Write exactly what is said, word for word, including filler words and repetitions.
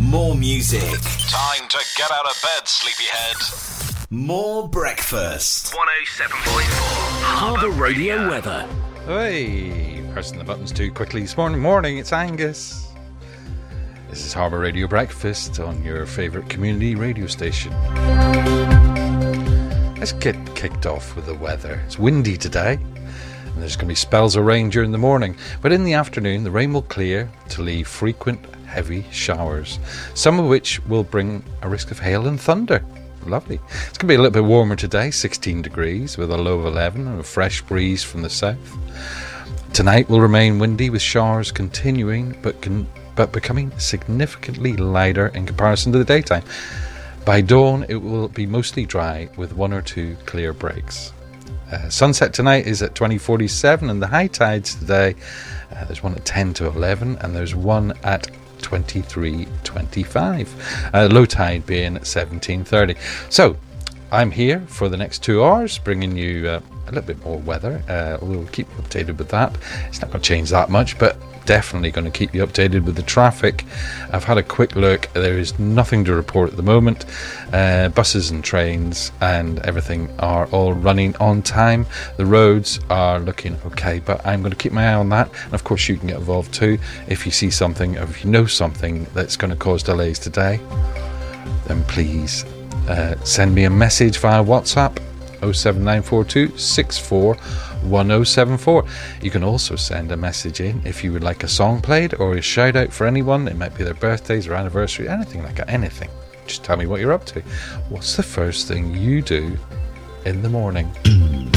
More music. Time to get out of bed, sleepyhead. More breakfast. one oh seven point four Harbour Radio weather. Hey, pressing the buttons too quickly this morning. Morning, it's Angus. This is Harbour Radio Breakfast on your favourite community radio station. Let's get kicked off with the weather. It's windy today, and there's going to be spells of rain during the morning. But in the afternoon, the rain will clear to leave frequent heavy showers, some of which will bring a risk of hail and thunder. Lovely. It's going to be a little bit warmer today, sixteen degrees with a low of eleven and a fresh breeze from the south. Tonight will remain windy with showers continuing but can, but becoming significantly lighter in comparison to the daytime. By dawn it will be mostly dry with one or two clear breaks. Uh, sunset tonight is at twenty forty-seven, and the high tides today, uh, there's one at ten to eleven and there's one at twenty-three twenty-five, uh, low tide being at seventeen thirty. So I'm here for the next two hours bringing you uh, a little bit more weather. Uh, we'll keep you updated with that. It's not going to change that much, but definitely going to keep you updated with the traffic. I've had a quick look. There is nothing to report at the moment. Uh, buses and trains and everything are all running on time. The roads are looking okay, but I'm going to keep my eye on that. And of course you can get involved too. If you see something, or if you know something that's going to cause delays today, then please uh, send me a message via WhatsApp oh seven nine four two six four one oh seven four. You can also send a message in if you would like a song played or a shout out for anyone. It might be their birthdays or anniversary, anything like that, anything. Just tell me what you're up to. What's the first thing you do in the morning?